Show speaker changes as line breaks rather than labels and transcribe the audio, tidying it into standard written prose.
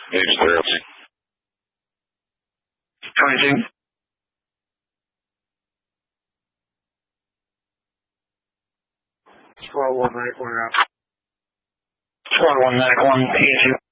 Age 0.
22. 12-1 medical, we're out. 12-1 medical, 1 PSU.